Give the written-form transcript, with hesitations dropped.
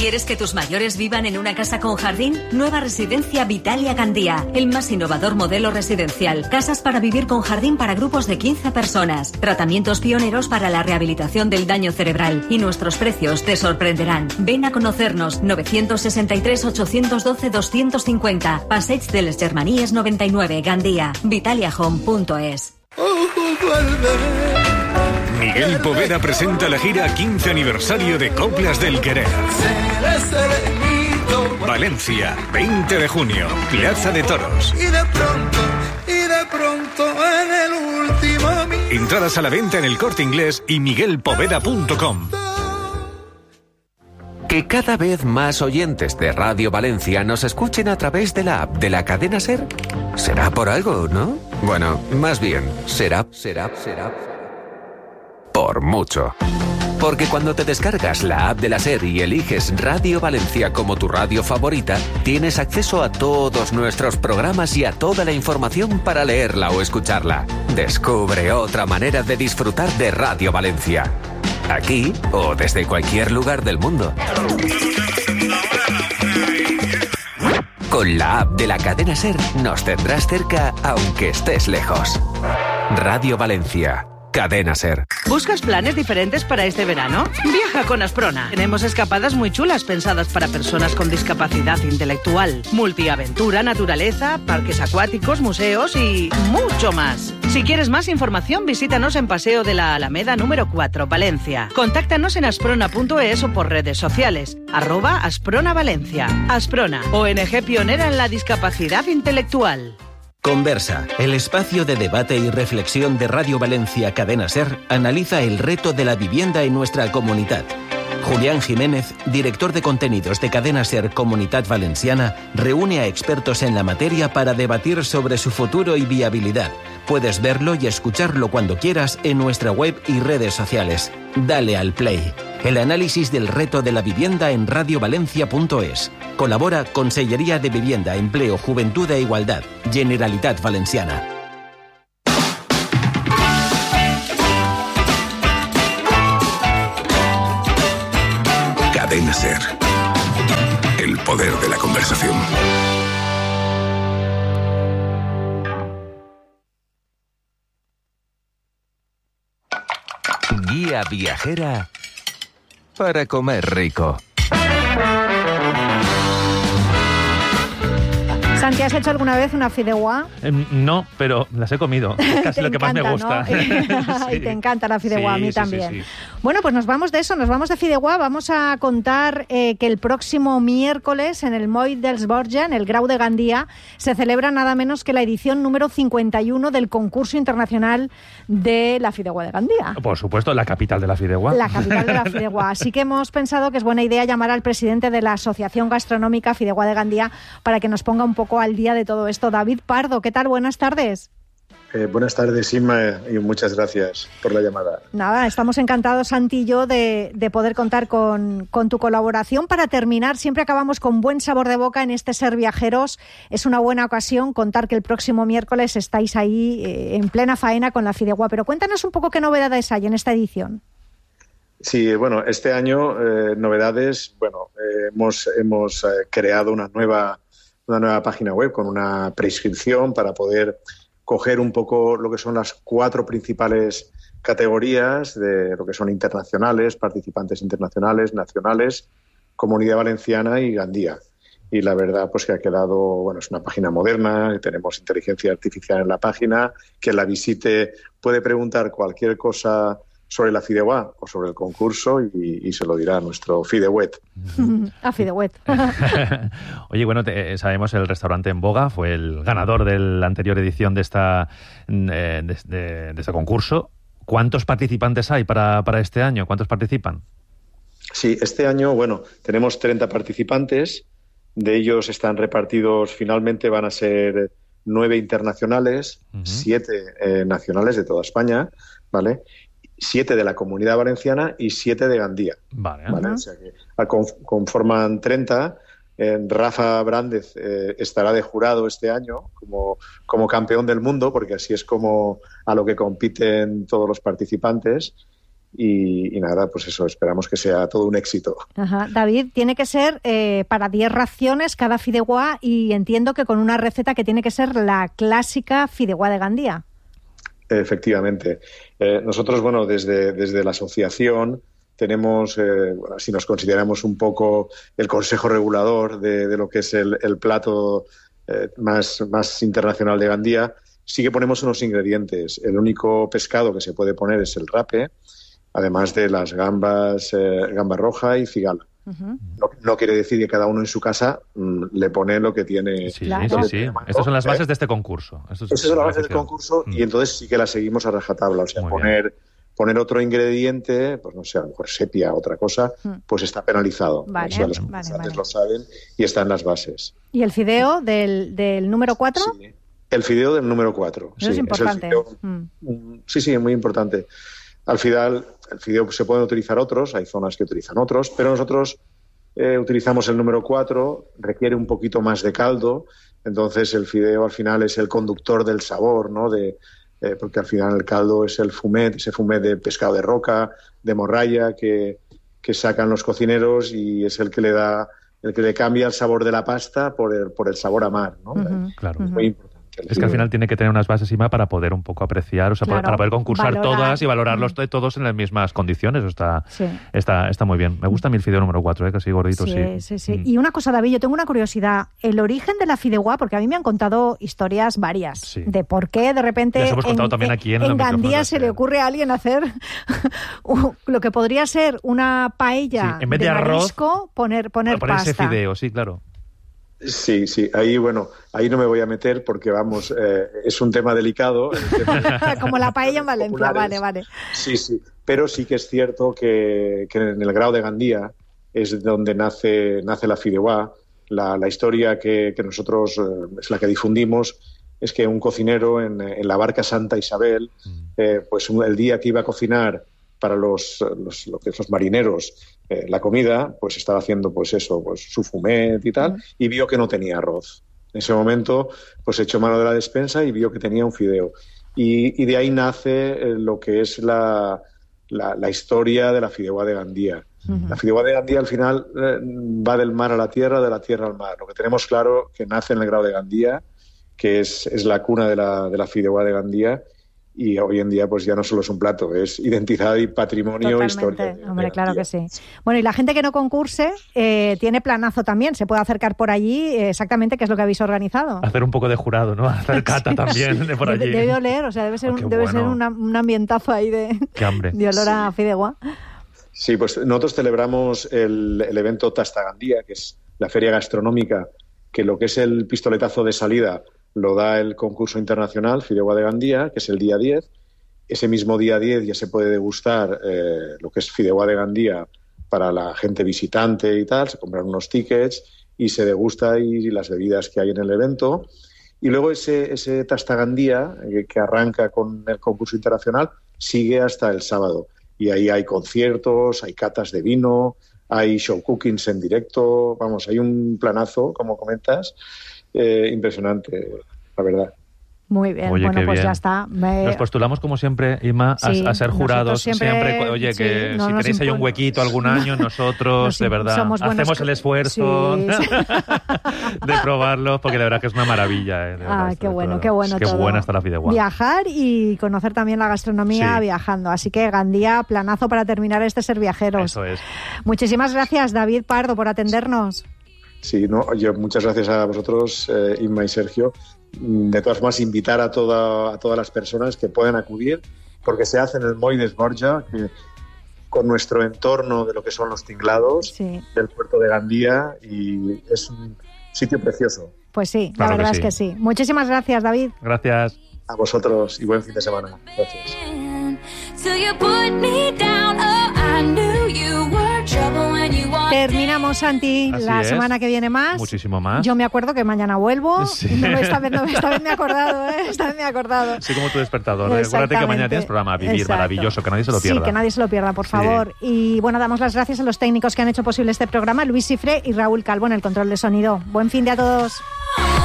¿Quieres que tus mayores vivan en una casa con jardín? Nueva residencia Vitalia Gandía, el más innovador modelo residencial. Casas para vivir con jardín para grupos de 15 personas. Tratamientos pioneros para la rehabilitación del daño cerebral. Y nuestros precios te sorprenderán. Ven a conocernos. 963 812 250. Passeig de les Germanies 99, Gandía. vitaliahome.es. Miguel Poveda presenta la gira 15 aniversario de Coplas del Querer. Valencia, 20 de junio, Plaza de Toros. Y de pronto en el último... Entradas a la venta en El Corte Inglés y miguelpoveda.com. Que cada vez más oyentes de Radio Valencia nos escuchen a través de la app de la cadena SER. ¿Será por algo, no? Bueno, más bien, será por mucho. Porque cuando te descargas la app de la SER y eliges Radio Valencia como tu radio favorita, tienes acceso a todos nuestros programas y a toda la información para leerla o escucharla. Descubre otra manera de disfrutar de Radio Valencia. Aquí o desde cualquier lugar del mundo. Con la app de la cadena SER nos tendrás cerca aunque estés lejos. Radio Valencia. Cadena SER. ¿Buscas planes diferentes para este verano? Viaja con Asprona. Tenemos escapadas muy chulas pensadas para personas con discapacidad intelectual. Multiaventura, naturaleza, parques acuáticos, museos y mucho más. Si quieres más información, visítanos en Paseo de la Alameda número 4, Valencia. Contáctanos en asprona.es o por redes sociales. @Asprona Valencia. Asprona, ONG pionera en la discapacidad intelectual. Conversa, el espacio de debate y reflexión de Radio Valencia Cadena SER, analiza el reto de la vivienda en nuestra comunidad. Julián Jiménez, director de contenidos de Cadena SER Comunitat Valenciana, reúne a expertos en la materia para debatir sobre su futuro y viabilidad. Puedes verlo y escucharlo cuando quieras en nuestra web y redes sociales. Dale al play. El análisis del reto de la vivienda en radiovalencia.es. Colabora Consellería de Vivienda, Empleo, Juventud e Igualdad. Generalitat Valenciana. Cadena SER. El poder de la conversación. Guía viajera para comer rico. Santi, ¿has hecho alguna vez una fideuá? No, pero las he comido. Es casi lo que más me gusta. ¿No? Y te encanta la fideuá, a mí también. Sí. Bueno, pues nos vamos de eso, nos vamos de fideuá. Vamos a contar que el próximo miércoles en el Moll dels Borja, en el Grau de Gandía, se celebra nada menos que la edición número 51 del concurso internacional de la fideuá de Gandía. Por supuesto, la capital de la fideuá. La capital de la fideuá. Así que hemos pensado que es buena idea llamar al presidente de la Asociación Gastronómica Fideuá de Gandía para que nos ponga un poco al día de todo esto. David Pardo, ¿qué tal? Buenas tardes. Buenas tardes, Inma, y muchas gracias por la llamada. Nada, estamos encantados, Santi y yo, de poder contar con tu colaboración. Para terminar, siempre acabamos con buen sabor de boca en este Ser Viajeros. Es una buena ocasión contar que el próximo miércoles estáis ahí en plena faena con la fideuá. Pero cuéntanos un poco qué novedades hay en esta edición. Sí, bueno, este año novedades, hemos creado una nueva página web con una prescripción para poder coger un poco lo que son las 4 principales categorías de lo que son internacionales, participantes internacionales, nacionales, Comunidad Valenciana y Gandía. Y la verdad, pues que ha quedado, es una página moderna, tenemos inteligencia artificial en la página, quien la visite puede preguntar cualquier cosa sobre la fideuá o sobre el concurso y se lo dirá nuestro fideuet. A fideuet. Oye, bueno, sabemos el restaurante En Boga fue el ganador de la anterior edición de este concurso. ¿Cuántos participantes hay para este año? ¿Cuántos participan? Sí, este año, tenemos 30 participantes. De ellos están repartidos, finalmente van a ser 9 internacionales, 7 nacionales de toda España, ¿vale? 7 de la Comunidad Valenciana y 7 de Gandía. Vale. O sea que conforman 30. Rafa Brández estará de jurado este año como campeón del mundo, porque así es como a lo que compiten todos los participantes. y nada, pues eso, esperamos que sea todo un éxito. Ajá. David, tiene que ser para 10 raciones cada fideuá y entiendo que con una receta que tiene que ser la clásica fideuá de Gandía. Efectivamente. Nosotros, bueno, desde la asociación tenemos, si nos consideramos un poco el consejo regulador de lo que es el plato más internacional de Gandía, sí que ponemos unos ingredientes. El único pescado que se puede poner es el rape, además de las gambas, gamba roja y cigala. Uh-huh. No quiere decir que cada uno en su casa le pone lo que tiene. Sí, claro. Sí. Estas son las bases de este concurso. Esas son las bases del concurso y entonces sí que las seguimos a rajatabla. O sea, poner otro ingrediente, pues no sé, a lo mejor sepia, otra cosa, pues está penalizado. Vale, o sea, los concursantes lo saben y está en las bases. ¿Y el fideo del número 4? Sí, el fideo del número 4. Eso es importante. Sí, muy importante. Al final, el fideo se pueden utilizar otros, hay zonas que utilizan otros, pero nosotros utilizamos el número 4, requiere un poquito más de caldo, entonces el fideo al final es el conductor del sabor, ¿no? Porque al final el caldo es ese fumet de pescado de roca, de morralla que sacan los cocineros y es el que le cambia el sabor de la pasta por el sabor a mar, ¿no? Claro. Muy importante. Es que al final tiene que tener unas bases, Ima, para poder un poco apreciar, o sea, para poder concursar todas y valorarlos todos en las mismas condiciones. Está muy bien. Me gusta a mí el fideo número 4, que así gordito, sí. Y una cosa, David, yo tengo una curiosidad. El origen de la fideuá, porque a mí me han contado historias varias de por qué de repente en Gandía se le ocurre a alguien hacer lo que podría ser una paella en vez de marisco, arroz, poner pasta. Ese fideo, sí, claro. Sí, ahí no me voy a meter porque es un tema delicado. Como la paella en Valencia, vale. Sí, pero sí que es cierto que en el Grau de Gandía es donde nace la fideuá. La historia que nosotros es la que difundimos es que un cocinero en la barca Santa Isabel, pues el día que iba a cocinar para los marineros la comida, pues estaba haciendo pues su fumet y tal, y vio que no tenía arroz. En ese momento pues echó mano de la despensa y vio que tenía un fideo. Y de ahí nace lo que es la historia de la fideuá de Gandía. La fideuá de Gandía al final va del mar a la tierra, de la tierra al mar. Lo que tenemos claro que nace en el Grau de Gandía, que es la cuna de la fideuá de Gandía, y hoy en día pues ya no solo es un plato, es identidad y patrimonio. Totalmente. Historia. Hombre, claro que sí. Bueno, y la gente que no concurse tiene planazo también, se puede acercar por allí exactamente qué es lo que habéis organizado. Hacer un poco de jurado, ¿no? Hacer cata también de por allí. Debe oler, o sea, debe ser un ambientazo ahí de olor a fideuá. Sí, pues nosotros celebramos el evento Tasta Gandía, que es la feria gastronómica, que lo que es el pistoletazo de salida lo da el concurso internacional Fideuá de Gandía, que es el día 10. Ese mismo día 10 ya se puede degustar lo que es Fideuá de Gandía para la gente visitante y tal. Se compran unos tickets y se degusta y las bebidas que hay en el evento. Y luego ese Tasta Gandía, que arranca con el concurso internacional, sigue hasta el sábado. Y ahí hay conciertos, hay catas de vino, hay show cookings en directo. Vamos, hay un planazo, como comentas, impresionante, la verdad. Muy bien, oye, bueno, pues bien. Ya está. Nos postulamos, como siempre, Ima, a ser jurados. Siempre, oye, que si tenéis ahí un huequito algún año, nosotros, de verdad, hacemos el esfuerzo de probarlo, porque de verdad que es una maravilla. Qué bueno todo. Qué buena está la fideuá. Viajar y conocer también la gastronomía viajando. Así que, Gandía, planazo para terminar este Ser Viajeros. Eso es. Muchísimas gracias, David Pardo, por atendernos. Sí, muchas gracias a vosotros, Inma y Sergio. De todas formas, invitar a todas las personas que puedan acudir, porque se hace en el Moll d'Esborja, con nuestro entorno de lo que son los tinglados del puerto de Gandía, y es un sitio precioso. Pues sí, claro, la verdad es que sí. Muchísimas gracias, David. Gracias. A vosotros y buen fin de semana. Gracias. Terminamos, Santi. Así la es. Semana que viene más. Muchísimo más. Yo me acuerdo que mañana vuelvo. Sí. Esta vez me he acordado, Esta vez me he acordado. Sí, como tu despertador. Acuérdate que mañana tienes programa Vivir. Exacto. Maravilloso, que nadie se lo pierda. Sí, que nadie se lo pierda, por favor. Y bueno, damos las gracias a los técnicos que han hecho posible este programa, Luis Cifre y Raúl Calvo en el control de sonido. Buen fin de a todos.